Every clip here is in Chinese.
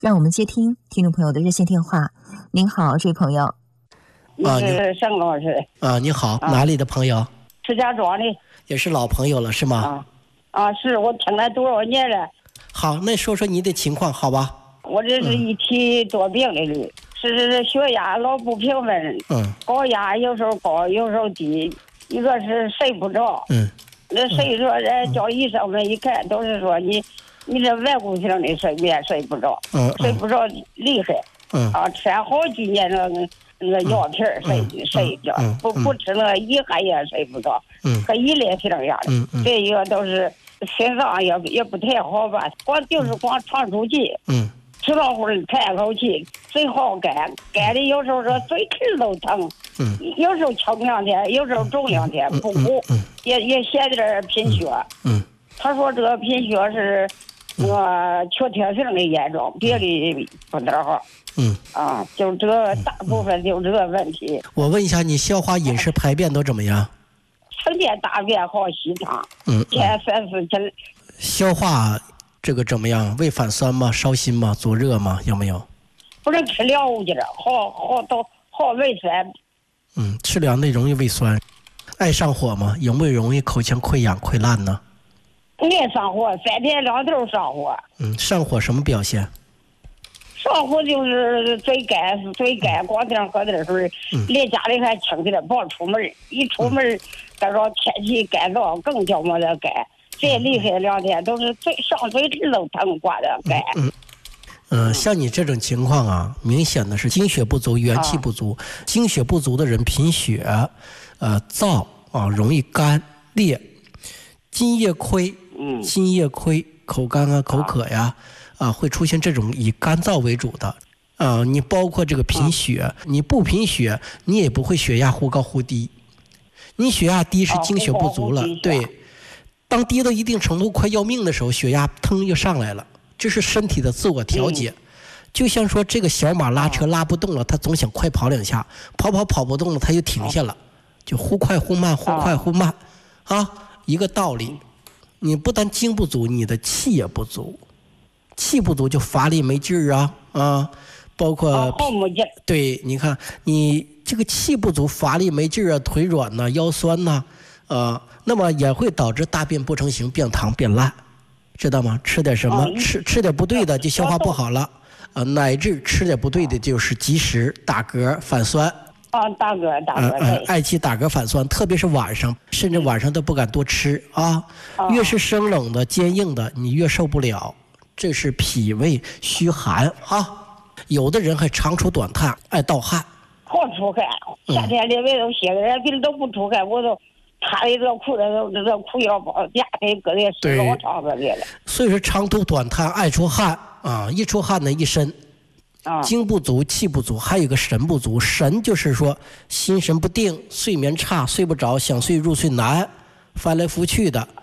让我们接听听众朋友的热线电话。您好，这位朋友。 是盛老师啊，你好，哪里的朋友？ 石家庄的。 也是老朋友了，是吗？ 是我听了多少年了。 好，那说说你的情况，好吧？ 我这是一体多病的人，是血压老不平稳，高压有时候高，有时候低，一个是睡不着，那睡着叫医生们一看都是说你这外部性的睡眠睡不着，睡不着厉害，吃好几年那个药片睡觉，不吃那个一还也睡不着，和一类性样的，这一个都是心脏也不太好吧，光喘出气，吃了会儿叹口气，嘴好干的有时候说嘴齿都疼，有时候轻2天，有时候重2天，不补，也写点贫血，他说这个贫血是缺铁性的严重，别的不太好。就这大部分就这个问题。 我问一下，你消化、饮食、排便都怎么样？ 成天大便好稀汤，天3、4天。 消化这个怎么样？胃反酸吗？烧心吗？阻热吗？有没有？ 不是吃药物去了，好胃酸。 吃凉的容易胃酸。爱上火吗？有没有容易口腔溃疡、溃烂呢？ 爱上火，3天2头上火。 上火什么表现？ 上火就是嘴干，光腚喝点水，连家里还清起来，不好出门。一出门，再说天气干燥，更叫么的干。这厉害2天都是上嘴齿都疼，挂的干。 像你这种情况啊，明显的是精血不足、元气不足。精血不足的人贫血，燥啊，容易干裂，津液亏，口干啊、口渴呀。会出现这种以干燥为主的，你包括这个贫血，你不贫血，你也不会血压忽高忽低，你血压低是精血不足了，对，当低到一定程度快要命的时候，血压腾就上来了，这是身体的自我调节，就像说这个小马拉车拉不动了，它总想快跑2下，跑不动了，它就停下了，就忽快忽慢，忽快忽慢，一个道理，你不但精不足，你的气也不足。气不足就乏力没劲儿包括对，你看你这个气不足、乏力没劲儿腿软呐、腰酸呐，那么也会导致大便不成形、变糖变烂，知道吗？吃点什么吃点不对的就消化不好了，乃至吃点不对的就是积食、打嗝、反酸。 打嗝， 嗳气、打嗝、反酸，特别是晚上，甚至晚上都不敢多吃越是生冷的、坚硬的，你越受不了。这是脾胃虚寒有的人还常出短痰，爱盗汗， 好出汗。夏天里外头歇着，别人都不出汗，我都擦的这裤子这裤腰包压的搁这湿老长子里了。 所以说常吐短痰，爱出汗一出汗呢一身精不足、气不足，还有一个神不足。神就是说心神不定，睡眠差，睡不着，想睡入睡难，翻来覆去的。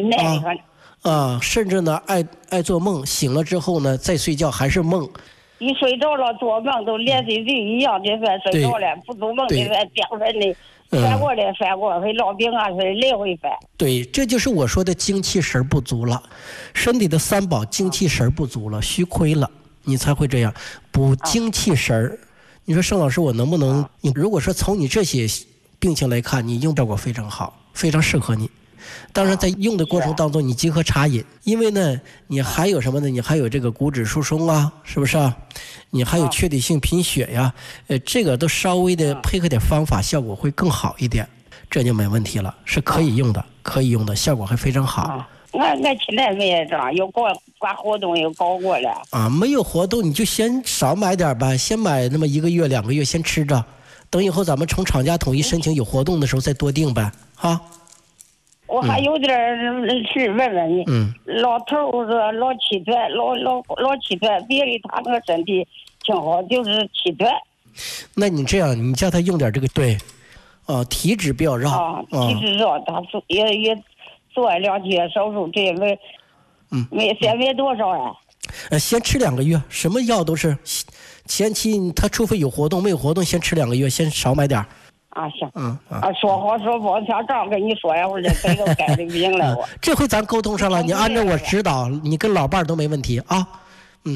甚至呢爱做梦，醒了之后呢再睡觉还是梦， 一睡着了做梦都连续剧一样的算睡着了，不做梦的算精神的翻过来翻过会老病是来回翻。对， 这就是我说的精气神不足了，身体的3宝精气神不足了，虚亏了，你才会这样补精气神。你说盛老师，我能不能你如果说从你这些病情来看，你用效果非常好，非常适合你。当然在用的过程当中你结合茶饮，因为呢你还有什么呢？你还有这个骨质疏松是不是你还有缺铁性贫血呀，这个都稍微的配合点方法，效果会更好一点，这就没问题了，是可以用的，效果还非常好。 那现在没这样，有搞活动又搞过了没有活动你就先少买点吧，先买那么1个月2个月先吃着，等以后咱们从厂家统一申请有活动的时候再多订呗我还有点事问问你，老头子老气喘，老气喘，别的他那个身体挺好，就是气喘。 那你这样，你叫他用点这个体脂比较绕体脂绕，他也做了2期手术，这也没多少先吃2个月，什么药都是前期他除非有活动，没有活动先吃2个月，先少买点。 行，说好说不好，像这样跟你说呀，我这谁都改的病了我。 这回咱沟通上了，你按照我指导，你跟老伴儿都没问题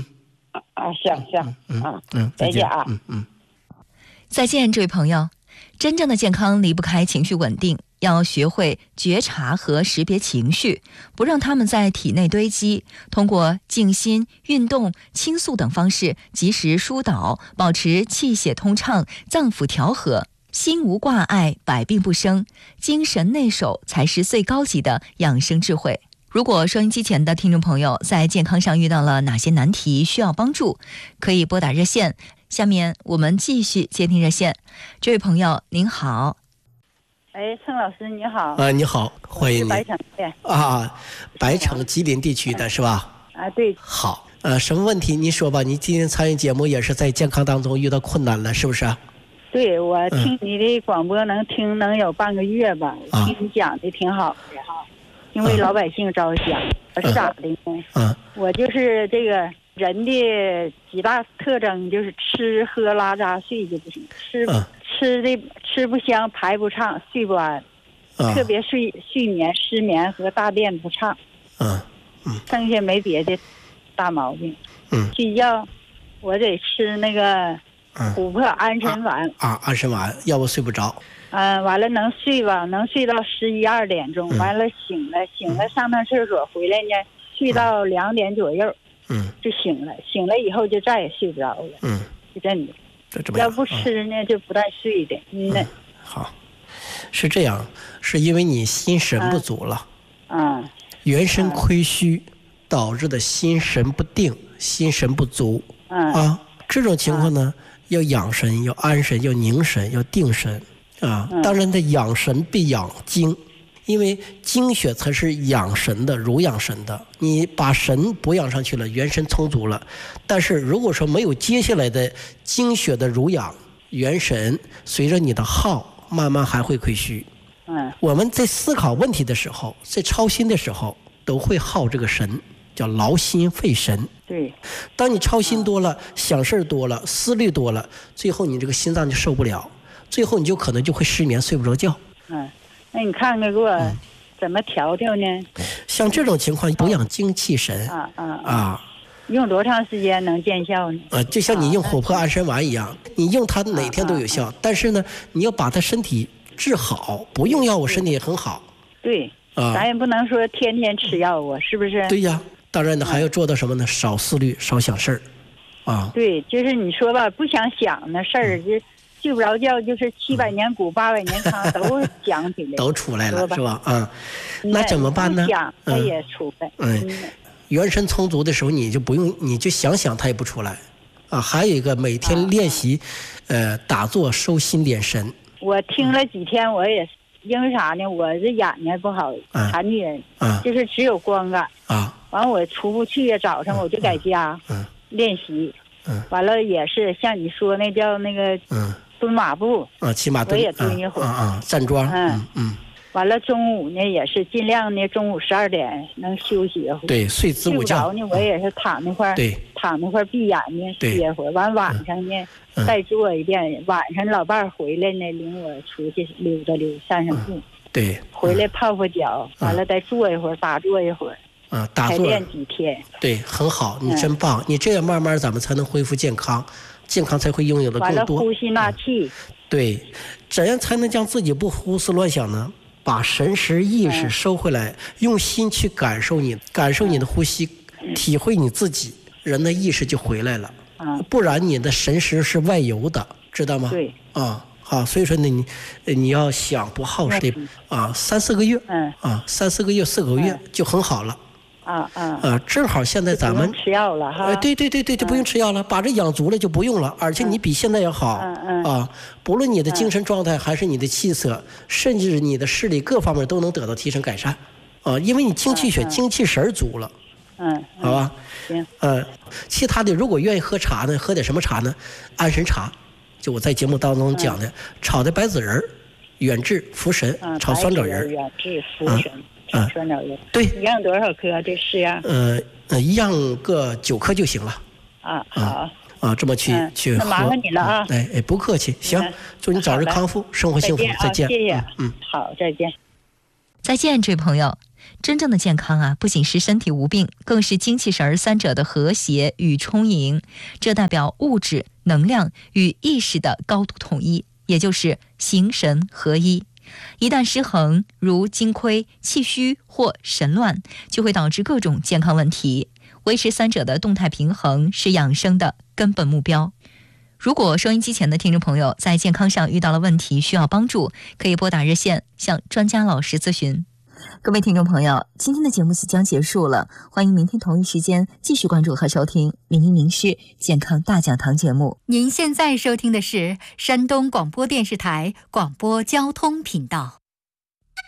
行，再见啊。 再见，这位朋友。真正的健康离不开情绪稳定，要学会觉察和识别情绪，不让它们在体内堆积，通过静心、运动、倾诉等方式及时疏导，保持气血通畅、脏腑调和，心无挂碍，百病不生。精神内守才是最高级的养生智慧。如果收音机前的听众朋友在健康上遇到了哪些难题需要帮助，可以拨打热线。下面我们继续接听热线。这位朋友您好。 陈老师你好。 你好，欢迎您。 白城的白城吉林地区的是吧？ 对。 好，什么问题您说吧。你今天参与节目也是在健康当中遇到困难了，是不是？ 对，我听你的广播能有半个月吧，听你讲的挺好的哈，因为老百姓着想。我是咋的呢？我就是这个人的几大特征，就是吃喝拉撒睡就不行，吃不香，排不畅，睡不安，特别睡眠失眠和大便不畅，剩下没别的大毛病。睡觉我得吃那个琥珀安神丸安神丸，要不睡不着。 完了能睡吧，能睡到11、2点钟，完了醒了上趟厕所回来呢，睡到2点左右，就醒了以后就再也睡不着了，就真的。要不吃呢就不带睡的。 好，是这样，是因为你心神不足了，元神亏虚导致的心神不定、心神不足，这种情况呢，要养神，要安神，要凝神，要定神当然的，养神必养精，因为精血才是养神的、濡养神的。你把神补养上去了，元神充足了，但是如果说没有接下来的精血的濡养，元神随着你的耗，慢慢还会亏虚。我们在思考问题的时候，在操心的时候，都会耗这个神，叫劳心费神。 对， 当你操心多了，想事多了，思虑多了，最后你这个心脏就受不了，最后你就可能就会失眠，睡不着觉。 那你看看给我怎么调调呢？ 像这种情况，补养精气神用多长时间能见效呢？ 就像你用琥珀安神丸一样，你用它哪天都有效，但是呢，你要把它身体治好，不用药物身体也很好。 对，咱也不能说天天吃药物，是不是？ 对呀，当然呢，还要做到什么呢？少思虑，少想事儿。 对，就是你说吧，不想想那事儿，就睡不着觉，就是700年骨800年糠都想起来， 都出来了，是吧？那怎么办呢？ 想它也出来。 元神充足的时候，你就不用，你就想它也不出来。还有一个，每天练习，打坐收心敛神。 我听了几天，我也因为啥呢？我这眼睛不好，残疾人，就是只有光感。完我出不去，早上我就在家练习。完了也是像你说那叫那个蹲马步， 骑马蹲， 我也蹲一会儿， 站桩， 完了中午呢也是尽量呢中午12点能休息一会儿， 对，睡子午觉。 睡不着呢，我也是躺那块儿闭眼睛歇会儿，完晚上呢再做一遍。晚上老伴儿回来呢，领我出去溜达溜散散步， 对， 回来泡脚，完了再坐一会儿，打坐一会儿。 打坐练几天， 对，很好，你真棒，你这样慢慢咱们才能恢复健康，健康才会拥有的更多。 完了呼吸纳气， 对，怎样才能将自己不胡思乱想呢？把神识意识收回来，用心去感受你的呼吸，体会你自己，人的意识就回来了。不然你的神识是外游的，知道吗？ 对。 好，所以说呢，你要想不耗时的3、4个月，3、4个月、4个月就很好了。正好现在咱们不用吃药了哈。 对，就不用吃药了，把这养足了就不用了，而且你比现在要好。不论你的精神状态还是你的气色，甚至你的视力各方面都能得到提升改善。因为你精气血、精气神足了。好吧。 行。 其他的如果愿意喝茶呢，喝点什么茶呢？安神茶，就我在节目当中讲的，炒的白子仁、远志、茯神，炒酸枣仁。 远志、茯神。酸枣仁， 对， 一样多少颗？这式样？ 一样个9颗就行了。好。这么去喝。 那麻烦你了啊！ 不客气。行，祝你早日康复，生活幸福，再见。 谢谢。好，再见。 再见，这位朋友。 真正的健康啊，不仅是身体无病，更是精气神三者的和谐与充盈。这代表物质、能量与意识的高度统一，也就是形神合一。一旦失衡，如精亏、气虚或神乱，就会导致各种健康问题。维持三者的动态平衡是养生的根本目标。如果收音机前的听众朋友在健康上遇到了问题，需要帮助，可以拨打热线向专家老师咨询。各位听众朋友，今天的节目即将结束了，欢迎明天同一时间继续关注和收听名医名师健康大讲堂节目。 您现在收听的是山东广播电视台广播交通频道。